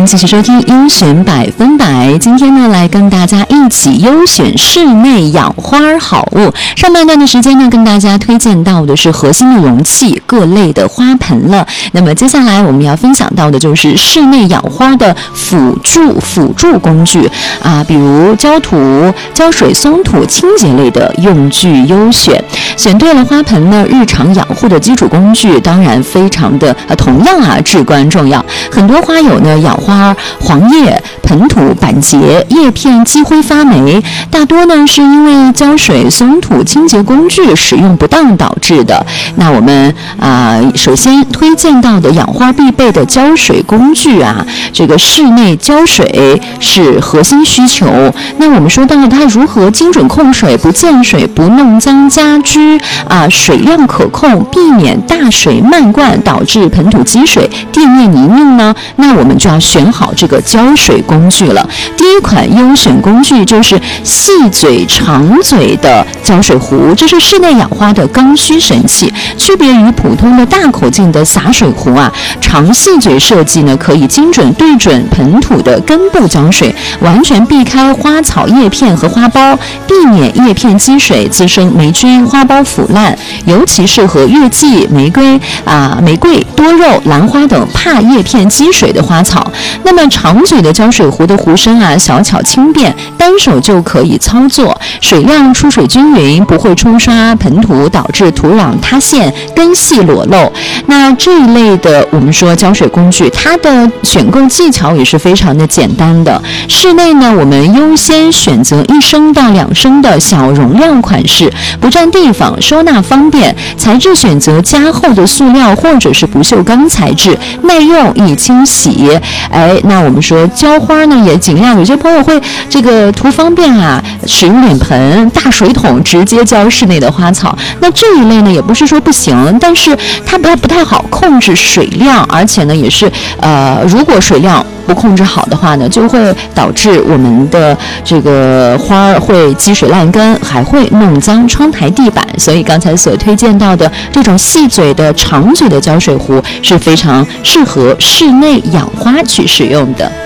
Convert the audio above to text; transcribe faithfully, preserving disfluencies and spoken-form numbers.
迎继续收听优选百分百。今天呢，来跟大家一起优选室内养花好物。上半段的时间呢，跟大家推荐到的是核心的容器、各类的花盆了。那么接下来我们要分享到的就是室内养花的辅助辅助工具啊，比如浇土、浇水、松土、清洁类的用具优选。选对了花盆呢，日常养护的基础工具当然非常的呃，同样啊至关重要。很多花友呢养花黄叶、盆土、板结、叶片积灰发霉，大多呢是因为浇水、松土、清洁工具使用不当导致的。那我们啊、呃，首先推荐到的养花必备的浇水工具啊，这个室内浇水是核心需求。那我们说到它如何精准控水，不溅水，不弄脏家居啊，水量可控，避免大水漫灌导致盆土积水、地面泥泞呢？那我们就要选好这个浇水工具了。第一款优选工具就是细嘴长嘴的浇水壶，这是室内养花的刚需神器。区别于普通的大口径的洒水壶啊，长细嘴设计呢，可以精准对准盆土的根部浇水，完全避开花草叶片和花苞，避免叶片积水滋生霉菌、花苞腐烂，尤其适合月季、玫瑰啊、玫瑰、多肉、兰花等怕叶片积水的花草。那么长嘴的浇水壶的壶身啊，小巧轻便，单手就可以操作，水量出水均匀，不会冲刷盆土导致土壤塌陷、根系裸露。那这一类的我们说浇水工具，它的选购技巧也是非常的简单的。室内呢，我们优先选择一升到两升的小容量款式，不占地方，收纳方便，材质选择加厚的塑料或者是不锈钢材质，耐用易清洗。哎，那我们说浇花呢，也尽量有些朋友会这个图方便啊，使用脸盆、大水桶直接浇室内的花草。那这一类呢，也不是说不行，但是它不不太好控制水量，而且呢，也是呃，如果水量不控制好的话呢，就会导致我们的这个花会积水烂根，还会弄脏窗台地板。所以刚才所推荐到的这种细嘴的长嘴的浇水壶是非常适合室内养花去使用的。